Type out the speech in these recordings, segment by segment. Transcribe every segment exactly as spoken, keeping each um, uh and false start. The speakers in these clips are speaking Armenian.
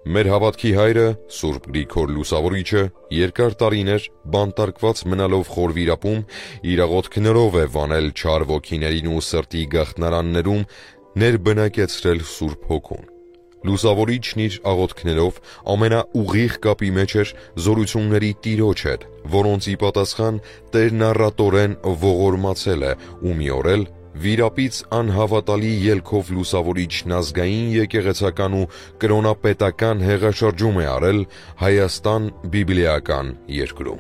Մեր հավատքի հայրը, Սուրբ Գրիգոր Լուսավորիչը, երկար տարիներ բանտարկված մնալով խորվիրապում, իր աղոթքներով է վանել չար ոգիներին ու սրտի գաղտնարաններում ներբնակեցրել Սուրբ Հոգուն։ Լուսավորիչն իր աղոթքներով ամենաուղիղ կապի մեջ էր զորությունների Տիրոջ հետ, որոնց ի պատասխան Տերն առատորեն ողորմացել է ու մի օր էլ վիրապից անհավատալի ելքով Լուսավորիչն ազգային եկեղեցական ու կրոնապետական հեղաշրջում է արել Հայաստան բիբլիական երկրում։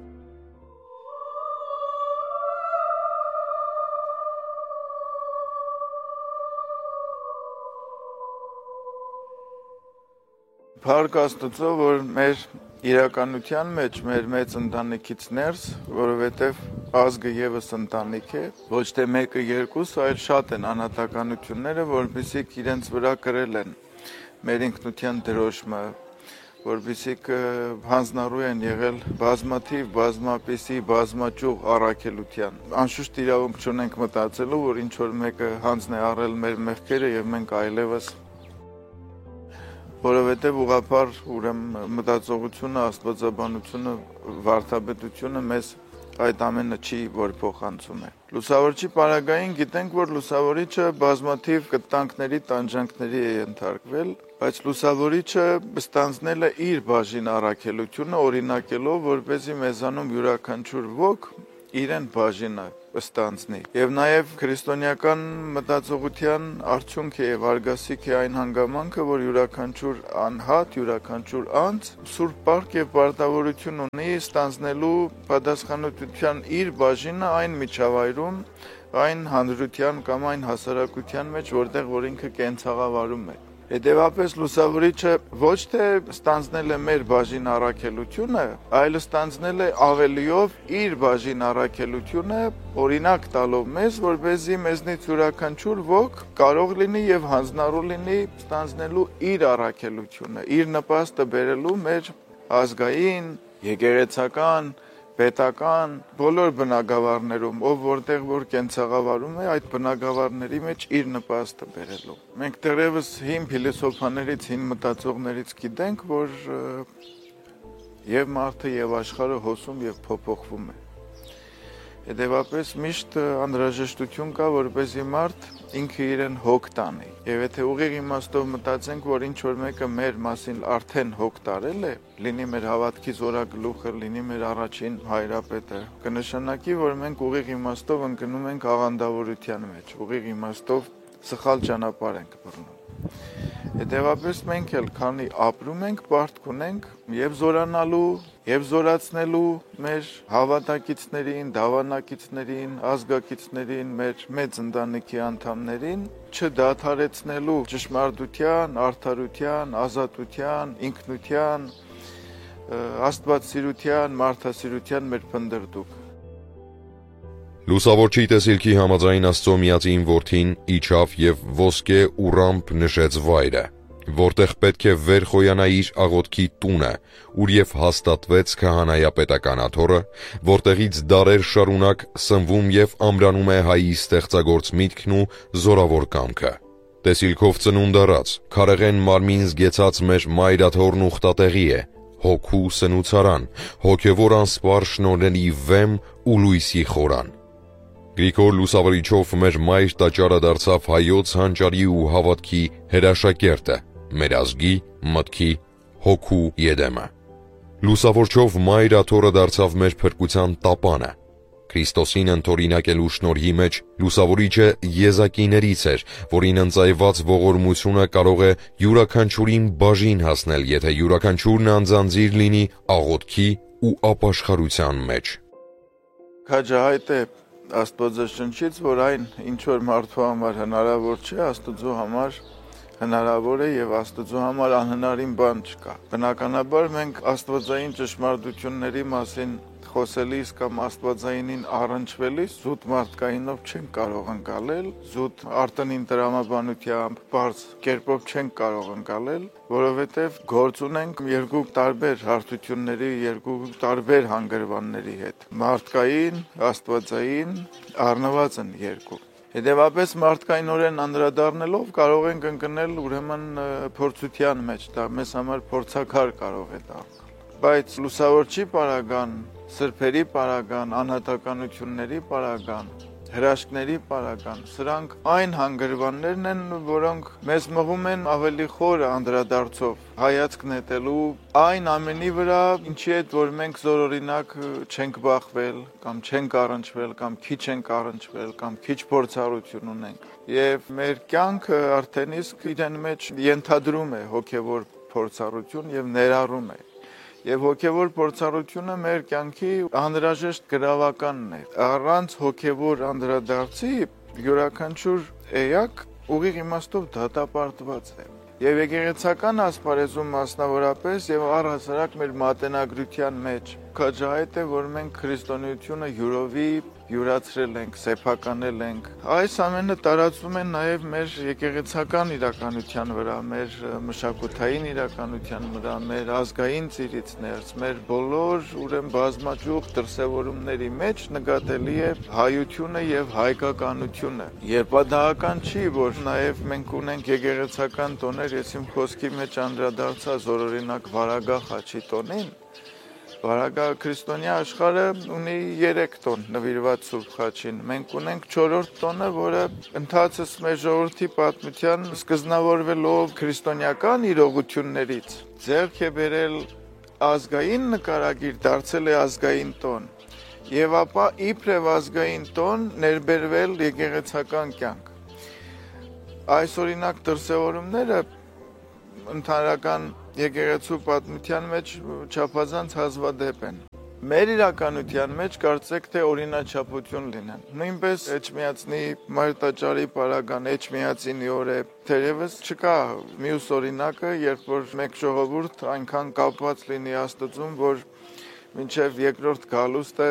Փառք Աստծո, որ մեր իրականության մեջ մեր մեծ ընտանիքից ներս, որովհետև ազգը եւս ընտանիք է, ոչ թե մեկը երկուս, այլ շատ են անհատականությունները, որոնք իրենց վրա կրել են մեր ինքնության դրոշմը, որոնք հանձնառու են եղել բազմաթիվ, բազմապիսի, բազմաճյուղ առաքելության։ Անշուշտ իրավունք չունենք մտածելու, որ ինչ որ մեկը հանձն է առել մեր մեղքերը եւ մենք այլևս որովհետև ուղղափառ ուրեմն մտածողությունը, աստվածաբանությունը, վարդապետությունը մեզ այդ ամենը չի, որ փոխանցում է։ Լուսավորչի պարագային գիտենք, որ լուսավորիչը բազմաթիվ կտանքների, տանջանքների է ենթարկվել, բայց լուսավորիչը ստանձնել է իր բաժին առաքելությունը, օրինակելով, որպեսզի մեզանում յուրաքանչյուր ոք իրեն բաժինը ստանձնի։ Եվ նաև քրիստոնեական մտածողության արդյունք է եւ արգասիկ է այն հանգամանքը, որ յուրաքանչյուր անհատ, յուրաքանչյուր անձ սուրբ պարկ եւ պարտավորություն ունի ստանձնելու պատասխանատվության իր բաժինը այն միջավայրում, այն հանրության կամ այն հասարակության մեջ, որտեղ որ ինքը կենցաղավարում է։ Հետևաբար լուսավորիչը ոչ թե ստանձնել է մեր բաժին առաքելությունը, այլ ստանձնել է ավելիով իր բաժին առաքելությունը, օրինակ տալով մեզ, որպեսզի մեզնից յուրաքանչյուր ոք կարող լինի եւ հանձնառու լինի ստանձնելու իր առաքելությունը, իր նպաստը բերելու մեր ազգային, եկեղեցական, պետական բոլոր բնագավառներում, ով որտեղ որ կենցաղավարում է, այդ բնագավառների մեջ իր նպաստը բերելու։ Մենք դեռևս հին փիլիսոփաներից, հին մտածողներից գիտենք, որ եւ մարդը եւ աշխարհը հոսում եւ փոփոխվում է։ Հետևաբար միշտ անհրաժեշտություն կա, որպեսզի մարդ ինքը իրեն հոգ տանի։ Եվ եթե ուղիղ իմաստով մտածենք, որ ինչ որ մեկը մեր մասին արդեն հոգ տարել է, լինի մեր հավատքի զորագլուխը, լինի մեր առաջին հայրապետը, կնշանակի, որ մենք ուղիղ իմաստով ընկնում ենք աղանդավորության մեջ, ուղիղ իմաստով սխալ ճանապարհ ենք բռնում։ Հետևաբար մենք էլ քանի ապրում ենք, պարտք ունենք եւ զորանալու, եւ զորացնելու մեր հավատակիցներին, դավանակիցներին, ազգակիցներին, մեր մեծ ընտանիքի անդամներին, չդադարեցնելու ճշմարտության, արդարության, ազատության, ինքնության, աստվածասիրության, մարդասիրության մեր փնդրդուկ։ Լուսավորչի տեսիլքի համաձայն Աստծո միածին որդին իջավ եւ ոսկե ուռամփ նշեց վայրը, որտեղ պետք է վեր խոյանա իր աղոթքի տունը, ուր եւ հաստատվեց քահանայապետական աթոռը, որտեղից դարեր շարունակ սնվում եւ ամրանում է հայի ստեղծագործ միտքն ու զորավոր կամքը։ Տեսիլքով ծնունդ առած, քարեղեն մարմին զգեցած մեր մայր աթոռն ուխտատեղի է, հոգու սնուցարան, հոգևոր անսպար շնորհների վեմ ու լույսի խորան։ Գրիգոր Լուսավորիչով մեր մայր տաճարը դարձավ հայոց հանճարի ու հավատքի հրաշակերտը, մեր ազգի, մտքի, հոգու եդեմը։ Լուսավորչով մայր աթոռը դարձավ մեր փրկության տապանը։ Քրիստոսին ընթորինակելու շնորհի մեջ Լուսավորիչը եզակիներից էր, որին ընծայված ողորմությունը կարող է յուրաքանչյուրին բաժին հասնել, եթե յուրաքանչյուրն անձանձիր լինի աղոթքի ու ապաշխարության մեջ։ Քաջահայտ է Աստվածաշնչից, որ այն ինչ որ մարդու համար հնարավոր չէ, Աստծո համար հնարավոր է եւ Աստծո համար անհնարին բան չկա։ Բնականաբար մենք աստվածային ճշմարտությունների մասին խոսելիս կամ աստվածայինին առնչվելիս զուտ մարդկայինով չենք կարող ընկալել, զուտ արտոնին տրամաբանությամբ, բարձ կերպով չենք կարող ընկալել, որովհետև գործ ունենք երկու տարբեր հարթությունների, երկու տարբեր հանգրվանների հետ։ Մարդկային, աստվածային առնված են երկու։ Հետևաբար մարդկայնորեն անդրադառնալով կարող ենք ընկնել ուրեմն փորձության մեջ, դա մեզ համար փորձակար կարող է դառնալ։ Բայց լուսավորչի պարագան, սրբերի պարագան, անհատականությունների պարագան, հրաշքների պարագան, սրանք այն հանգրվաններն են, որոնք մեզ մղում են ավելի խոր անդրադարձով հայացք նետելու այն ամենի վրա, ինչի հետ որ մենք զորօրինակ չենք բախվել, կամ չենք առնչվել, կամ քիչ ենք առնչվել, կամ քիչ փորձառություն ունենք։ Եվ մեր կյանքը արդեն իսկ իրեն մեջ ենթադրում է հոգևոր փորձառություն եւ ներառում է։ Եվ հոգևոր փորձառությունը մեր կյանքի անհրաժեշտ գրավականն է։ Առանց հոգևոր անդրադարձի յուրաքանչյուր էակ ուղիղ իմաստով դատապարտված է։ Եվ եկեղեցական ասպարեզում մասնավորապես եւ առհասարակ մեր մատենագրության մեջ քաջահայտ է, որ մենք քրիստոնեությունը յուրովի յուրացրել ենք, սեփականել ենք։ Այս ամենը տարածվում է նաև մեր եկեղեցական իրականության վրա, մեր մշակութային իրականության վրա, մեր ազգային ծիրից ներս, մեր բոլոր ուրեմն բազմաճյուղ դրսևորումների մեջ նկատելի է հայությունը եւ հայկականությունը։ Երբադահական չի, որ նաև մենք ունենք եկեղեցական տոներ, ես իմ խոսքի մեջ անդրադարձա զորօրինակ Վարագա խաչի տոնին։ Վարագա քրիստոնյա աշխարհը ունի երեք տոն նվիրված Սուրբ Խաչին։ Մենք ունենք չորրորդ տոնը, որը ընթացս մեր ժողովրդի պատմության սկզբնավորվելով քրիստոնեական իրողություններից ձեռք է բերել ազգային նկարագիր, դարձել է ազգային տոն։ Եվ ապա իբրև ազգային տոն ներբերվել եկեղեցական կյանք։ Այս օրինակ դրսևորումները ընդհանրական եկեղեցու պատմության մեջ չափազանց հազվադեպ են։ Մեր իրականության մեջ կարծեք թե օրինաչափություն լինեն։ Նույնպես Էջմիածնի Մայրտաճարի պարագան Էջմիածինի օրը թերևս չկա մյուս օրինակը, երբ որ մեկ ժողովուրդ այնքան կապված լինի Աստծուն, որ մինչև երկրորդ գալուստը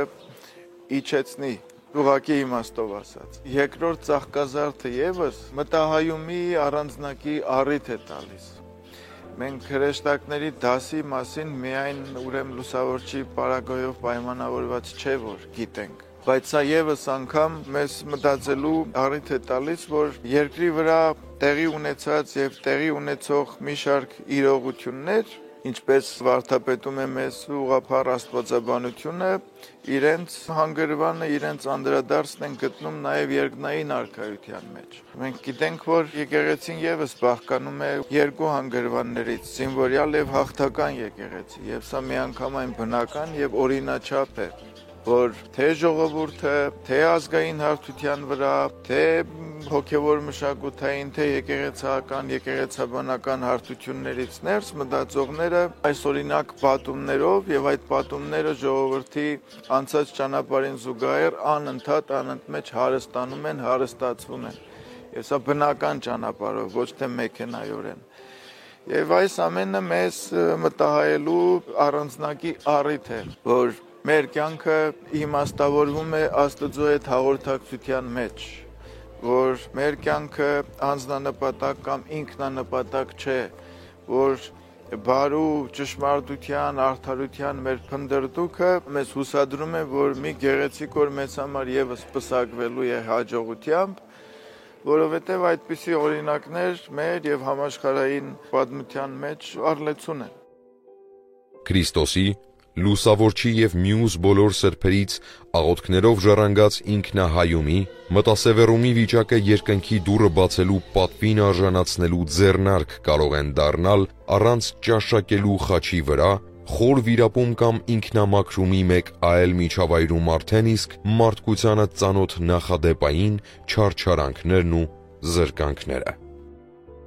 իջեցնի, ուղղակի իմաստով ասած։ Երկրորդ ծաղկազարդը եւս մտահայումի առանձնակի առիթ է տալիս։ Մենք հրեշտակների դասի մասին միայն ուրեմն լուսավորչի պարագայով պայմանավորված չէ, որ գիտենք, բայց սա եւս անգամ մեզ մտածելու առիթ է տալիս, որ երկրի վրա տեղի ունեցած եւ տեղի ունեցող մի շարք իրողություններ, ինչպես վարդապետում է մեզ ուղղափառ աստվածաբանությունը, իրենց հանգրվանը, իրենց անդրադարձն են գտնում նաև երկնային արքայության մեջ։ Մենք գիտենք, որ եկեղեցին եւս բաղկանում է երկու հանգրվաններից՝ զինվորյալ եւ հաղթական եկեղեցի, եւ սա միանգամայն բնական եւ օրինաչափ է, որ թե ժողովուրդը, թե ազգային հարթության վրա, թե հոգևոր մշակութային, թե եկեղեցական, եկեղեցաբանական հարթություններից ներս մտածողները այս օրինակ պատումներով եւ այդ պատումները ժողովրդի անցած ճանապարհին զուգահեռ անընդհատ անընդմեջ հարստանում են, հարստացվում են։ Եվ սա բնական ճանապարհով, ոչ թե մեքենայորեն։ Եվ այս ամենը մեզ մտահայելու առանձնակի առիթ է, որ մեր կյանքը իմաստավորվում է Աստծո հետ հաղորդակցության մեջ, որ մեր կյանքը անձնանպատակ կամ ինքնանպատակ չէ, որ բարու ճշմարտության, արդարության մեր փնդրդուքը մեզ հուսադրում է, որ մի գեղեցիկ օր մեզ համար եւս պսակվելու է հաջողությամբ, որովհետեւ այդպիսի օրինակներ մեր եւ համաշխարհային պատմության մեջ առլեցուն են։ Քրիստոսի լուսավորչի եւ մյուս բոլոր սրբերից աղոթքներով ժառանգած ինքնահայումի, մտասևեռումի վիճակը երկնքի դուռը բացելու պատվին արժանացնելու ձեռնարկ կարող են դառնալ առանց ճաշակելու խաչի վրա, խոր վիրապում կամ ինքնամաքրումի մեկ այլ միջավայրում արդեն իսկ մարդկությանը ծանոթ նախադեպային չարչարանքներն ու զրկանքները։